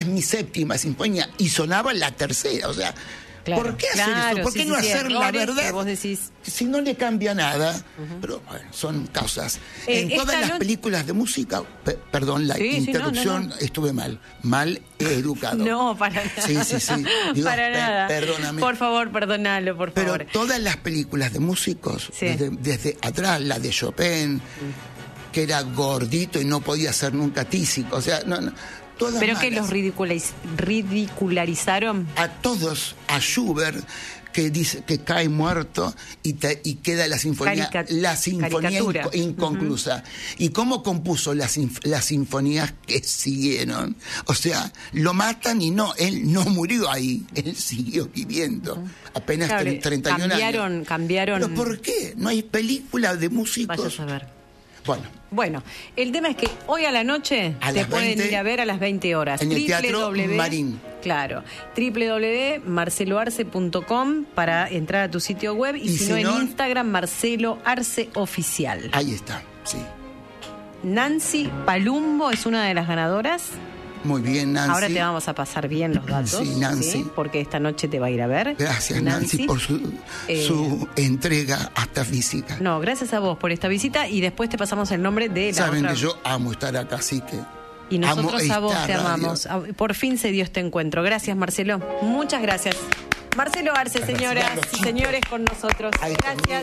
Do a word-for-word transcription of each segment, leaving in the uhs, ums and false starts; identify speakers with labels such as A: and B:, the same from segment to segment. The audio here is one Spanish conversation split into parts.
A: es mi séptima sinfonía, y sonaba la tercera, o sea...
B: Claro,
A: ¿Por qué hacer
B: claro,
A: eso? ¿Por qué
B: sí,
A: no
B: sí,
A: hacer
B: sí,
A: la
B: errores
A: verdad?
B: que vos decís.
A: Si no le cambia nada,
B: Uh-huh.
A: pero bueno, son causas.
B: Eh,
A: en todas las
B: no...
A: películas de música, pe- perdón, la
B: sí,
A: interrupción,
B: sí, no, no, no.
A: estuve mal, mal educado.
B: No, para nada.
A: Sí, sí, sí. Digo,
B: para
A: per-
B: nada.
A: Perdóname.
B: Por favor, perdónalo, por
A: Pero
B: favor.
A: todas las películas de músicos,
B: Sí.
A: desde, desde atrás, la de Chopin, mm. que era gordito y no podía ser nunca tísico, o sea, no, no. Todas
B: ¿Pero
A: malas.
B: que los ridiculariz- ridicularizaron?
A: A todos, a Schubert, que dice que cae muerto y, te, y queda la sinfonía,
B: Carica-
A: la sinfonía
B: caricatura.
A: inco- inconclusa. Uh-huh. ¿Y cómo compuso las, inf- las sinfonías que siguieron? O sea, lo matan y no, él no murió ahí, él siguió viviendo. Uh-huh. Apenas
B: claro,
A: treinta y uno
B: cambiaron,
A: años.
B: Cambiaron,
A: ¿Pero por qué? ¿No hay película de músicos?
B: Vaya a saber.
A: Bueno.
B: Bueno, el tema es que hoy a la noche
A: a
B: te pueden
A: veinte,
B: ir a ver a las veinte horas.
A: En el Teatro Marín.
B: Claro, doble u doble u doble u punto marcelo arce punto com para entrar a tu sitio web y, y si, si no, no en Instagram, Marcelo Arce Oficial.
A: Ahí está, sí.
B: Nancy Palumbo es una de las ganadoras.
A: Muy bien, Nancy.
B: Ahora te vamos a pasar bien los datos.
A: Sí, Nancy.
B: ¿sí? Porque esta noche te va a ir a ver.
A: Gracias, Nancy, Nancy por su, eh, su entrega hasta física.
B: No, gracias a vos por esta visita y después te pasamos el nombre de la
A: Saben
B: otra...
A: que yo amo estar acá, así que...
B: Y nosotros a vos te
A: radio.
B: amamos. Por fin se dio este encuentro. Gracias, Marcelo. Muchas gracias. Marcelo Arce, señoras y señores, con nosotros.
A: Ahí
B: gracias.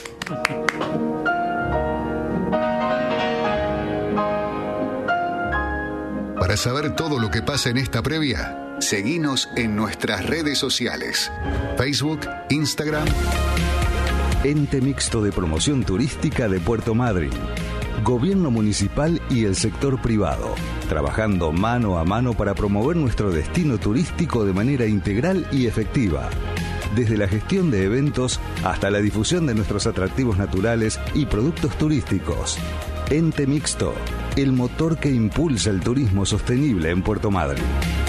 C: Para saber todo lo que pasa en esta previa, seguinos en nuestras redes sociales. Facebook, Instagram.
D: Ente Mixto de Promoción Turística de Puerto Madryn. Gobierno municipal y el sector privado, trabajando mano a mano para promover nuestro destino turístico de manera integral y efectiva. Desde la gestión de eventos hasta la difusión de nuestros atractivos naturales y productos turísticos. Ente Mixto, el motor que impulsa el turismo sostenible en Puerto Madryn.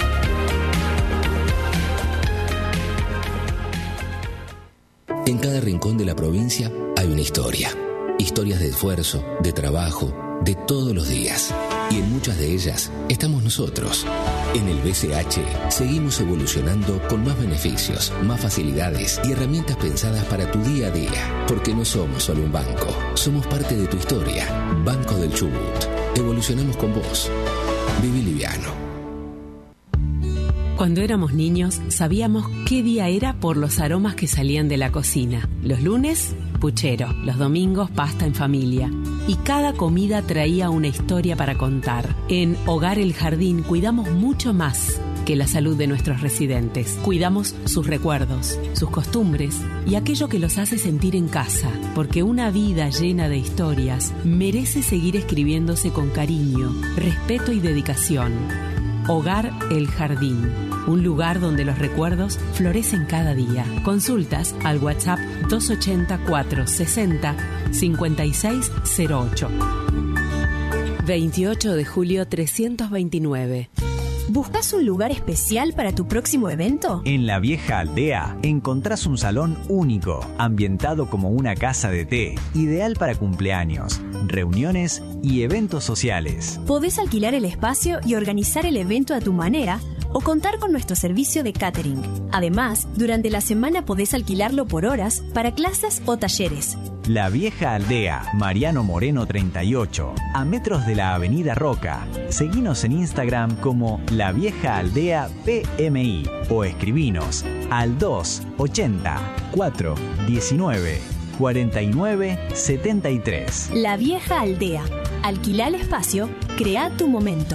E: En cada rincón de la provincia hay una historia. Historias de esfuerzo, de trabajo, de todos los días. Y en muchas de ellas estamos nosotros. En el B C H seguimos evolucionando con más beneficios, más facilidades y herramientas pensadas para tu día a día. Porque no somos solo un banco, somos parte de tu historia. Banco del Chubut. Evolucionamos con vos. Viví liviano.
F: Cuando éramos niños, sabíamos qué día era por los aromas que salían de la cocina. Los lunes, puchero. Los domingos, pasta en familia. Y cada comida traía una historia para contar. En Hogar El Jardín cuidamos mucho más que la salud de nuestros residentes. Cuidamos sus recuerdos, sus costumbres y aquello que los hace sentir en casa. Porque una vida llena de historias merece seguir escribiéndose con cariño, respeto y dedicación. Hogar El Jardín, un lugar donde los recuerdos florecen cada día. Consultas al WhatsApp dos ocho cuatro sesenta cincuenta y seis cero ocho. veintiocho de julio trescientos veintinueve.
G: ¿Buscas un lugar especial para tu próximo evento?
H: En La Vieja Aldea encontrás un salón único, ambientado como una casa de té, ideal para cumpleaños, reuniones y eventos sociales.
G: Podés alquilar el espacio y organizar el evento a tu manera o contar con nuestro servicio de catering. Además, durante la semana podés alquilarlo por horas para clases o talleres.
H: La Vieja Aldea, Mariano Moreno treinta y ocho, a metros de la Avenida Roca. Seguinos en Instagram como La Vieja Aldea P M I o escribinos al dos ochenta cuatro diecinueve cuarenta y nueve setenta y tres.
G: La Vieja Aldea. Alquila el espacio, crea tu momento.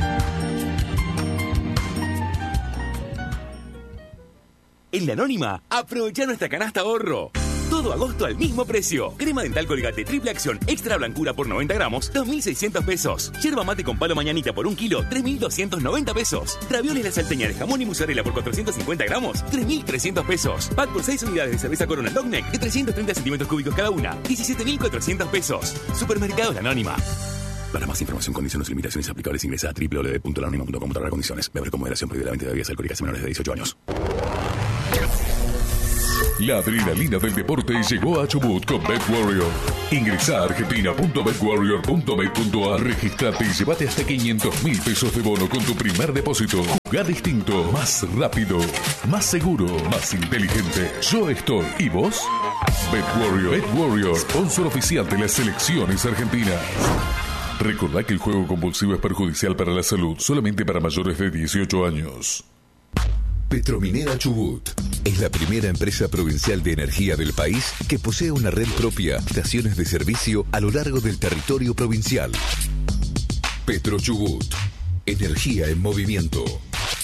I: En La Anónima, aprovecha nuestra canasta ahorro. Todo agosto al mismo precio. Crema dental Colgate triple acción extra blancura por noventa gramos, dos mil seiscientos pesos. Yerba mate con palo mañanita por un kilo, tres mil doscientos noventa pesos. Ravioles la salteña de jamón y mozzarella por cuatrocientos cincuenta gramos, tres mil trescientos pesos. Pack por seis unidades de cerveza Corona Dogneck de trescientos treinta centímetros cúbicos cada una, diecisiete mil cuatrocientos pesos. Supermercados La Anónima. Para más información, condiciones y limitaciones aplicables, ingresa a doble u doble u doble u punto la anónima punto com barra condiciones. Beber con moderación, prohibida la venta de bebidas alcohólicas y menores de dieciocho años.
J: La adrenalina del deporte llegó a Chubut con BetWarrior. Ingresa a argentina punto bet warrior punto bet punto a r, registrate y llévate hasta quinientos mil pesos de bono con tu primer depósito. Jugá distinto, más rápido, más seguro, más inteligente. Yo estoy. ¿Y vos? BetWarrior. BetWarrior, sponsor oficial de las selecciones argentinas. Recordá que el juego compulsivo es perjudicial para la salud, solamente para mayores de dieciocho años.
C: Petrominera Chubut es la primera empresa provincial de energía del país que posee una red propia de estaciones de servicio a lo largo del territorio provincial. Petro Chubut, energía en movimiento.